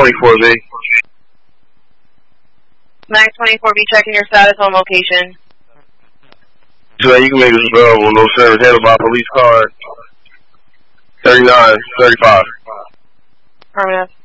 24B. Max 24B checking your status on location. So you can make this available. No service handled by police car 3935. Affirmative.